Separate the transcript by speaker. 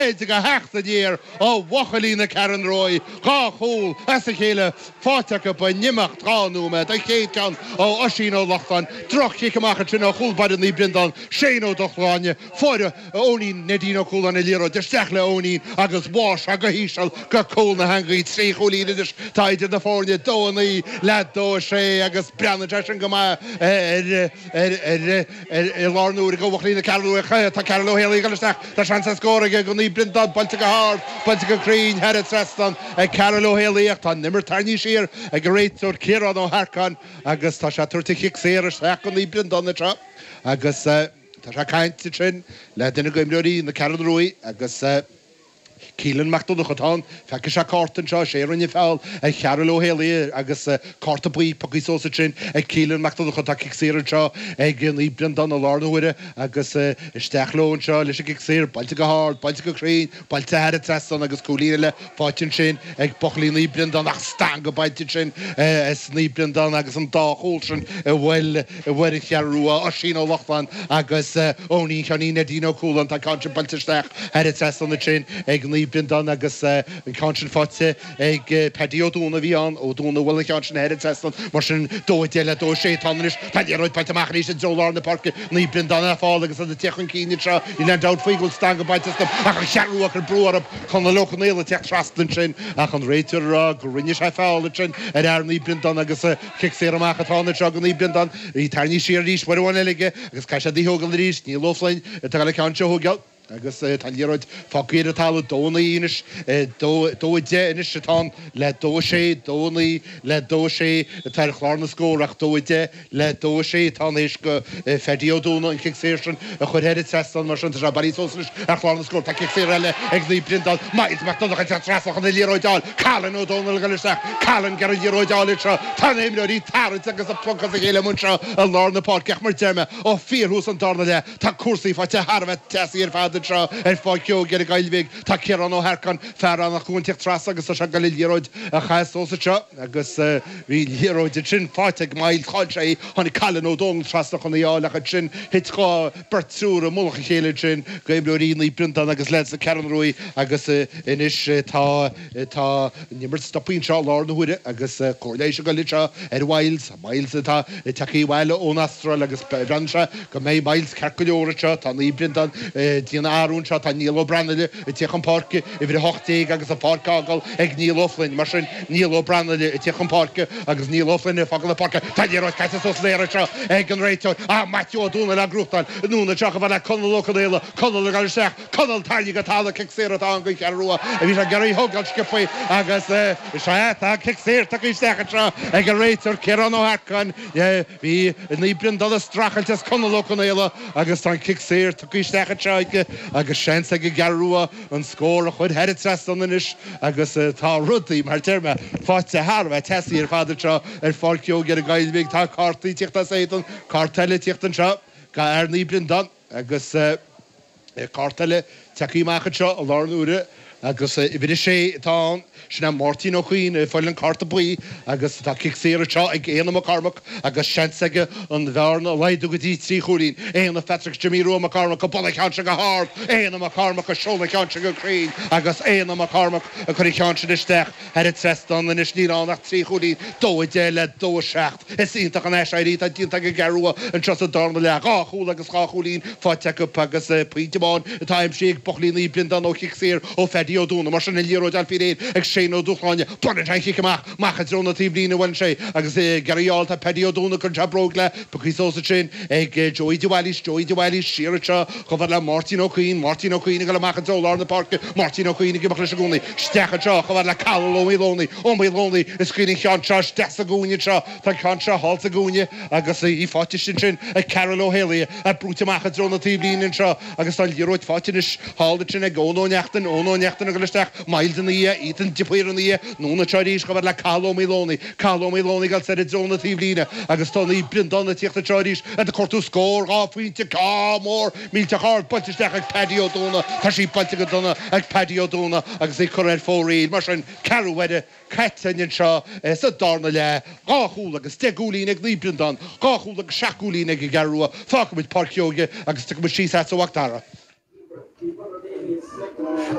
Speaker 1: go heachta dír ó wachalína Karen Roy gá chúl as a chéile fáteach ba nimach tránúme a chéad can ó osín ó lachtan troch amach trin ó chúlbad in brindan séó dochláine fóide ónín nedín ó chúl an líro de steach le ónín agus bás a go hísal go cúl na hangaí trí cholíidir táidir na fórne dónaí le dó sé agus breanna an go lárnúir go bhlína Carolú tá Carolú héalaí galteach tá sean sa scóraige go ní brindad balte go hard balte go crín head trestan Carolú héalaíocht tá nimmer tarní siar a go réitúir Ciarán ó Harcan agus tá se tuirta chiic séar seach go ní brindad na tra agus tá se caiinte trin le duna goimreoí na Carolú Rúi agus Cílan Macdon Chotán, feice se cartan seo séaranne fáil a Chearú héalaí agus carta buí poí sósa trin a Cílan Macdon Chotá cic séar seo ag líbran don na lárnahuire agus isteachlóin seo leis cic séar balte go hard, balte go crín, balte head trestan agus cúlíre le fáitin sin ag bochlín líbran don ach stang go baite sin is líbran don agus an dáchúil sin bhfuil Chearúa ó sin ó Lachlan agus óní cheaní na dín ó cúlan tá cáinte balte steach head trestan na sin ag líbran don agus cáin fáte ag pedíodúna bhí an ó dúna bhfuil cáin sin head trestan mar sin dóidéile dó sé tannis tá roiid baite machní sin dólar na parke líbran don fáil agus an techan cíine tra í le dat faoigúil stang go baitistam ach an chearú ar brúar chun na lochanéile teach trastan sin ach an réitir go rinne sé fáil sin ar líbran don agus cic sé amachchatána tra go líbran don í tarní siar ríis warháin eige agus cai sé díthógal ríis ní loflein tá le cáin seogal agus tan líróid fácíir a talú dóna ínis dóide inis setán le dó sé dónaí le dó sé tar chlána scóach dóide le dó sé tá éis go fedíodúna an cic sésin a chur head trestan mar sin a barísóis a chlána scór tá cic sé eile ag lí brindal maid meachach an trasach an líróidáil Calan ó dóna galteach Calan gar líróidáil tre tá éimí tarid agus a plonca a chéile munseo a lána páceach mar déime ó fíorhús an darna le tá cuasaí fáte Harbheith teí ar fád tra fáiciú ge a gailbh tá Ciarán ó Harcan fear an chuúnteach tras agus se gal líróid a chaósa seo agus bhí líróid sin fáte mail cháil sé tháinig Calan ó dón trasach an álacha sin hitá bertúr a mulacha chéile sin goimblií í brintan agus le a Karen Roy agus inis tá nimmer stopín seo lá na huide agus cordéis go lite ar Wales miles tá takeí bhile ón Astra agus branse go mé miles cecolóirte tá í brintan díana áún seo tá Níl O'Branaile i teach an parke i bhí hochtaí agus a parkágal ag Níl O'Flynn mar sin Níl O'Branaile i teach an parke agus Níl O'Flynn i fágal a parke tá díróid caiite sos léire seo ag an réiteir a Matthew dúna le grúptáil núna teach bhna conal locadéile conal gal seach conal taí go tála cic séir atá an go Chearúa a bhí a garí hogal scipaí agus sé tá cic séir tá istecha seo ag an réiteir Ciarán ó Harcan bhí níbrin dal strachaltas conal locadéile agus tá cic séir tá istecha seo agus sean go Chearúa an scór a chud head trestan inis agus tá rudaí mar terme fáte Harbheith teí ar fáidir seo ar fáciú ge a gailbh tá cartaí tíochtta éan carteile tíochtan seo ga níbrin don agus carteile teíachcha seo a lárnúre agus i bhí sé tá sinna Martin ó chuoin fáil an carta buí agus tá cic séar seo ag éanam a carmach agus seansaige an bhearna leidú go dtí trí choín éana fetrach Jamíú a carmach go bolla ceanse go hard éanam a carmach a seola ceanse go crín agus éanam a carmach a chuir ceanse isteach head trestan in is níránach trí choín dóide le dó seacht is ionach an éisií a dínta go Chearúa an tros a darna le gáúil agus gáúlín fáte go agus puinteáin táim sé bochlín í brindan ó chic séar ó fedíodúna mar sin líróid alpí ag sé ó dúchláine buine chiiceach machchadróna tí blina bhain sé agus garíálta pedíodúna chun tebróg le puíósa sin ag Joidhhailís siirte chu bhar le Martin ó Cuoine go le machchadró na parke Martin ó Cuoine go le gúnaí stecha seo chu bhar le calóí ómlónaí is cuoine chean se de a gúine seo tá chean se háilta gúine agus í fáte sin ag Carol O'Haley a brúte machchadróna tí blina seo agus tá líróid fátinis hála sin ag ónóneachtain a go leisteach maildan í ítan dipuir í núna teirís go bhar le calóí gal sé dróna tí blina agus tá í brindonna tíochtta teirís a de cortú scór áfuinte cámór mílte hard builteisteach ag pedíodúna tá sí bailtte go donna ag pedíodúna agus é chur fóríil mar sin ceúide caitain seo sa darna le gáúil agus tegúlín ag líbrindan gáúil agus seaúlín ag Chearúa fácha muid parceoge agus tu sí sa óhachtara.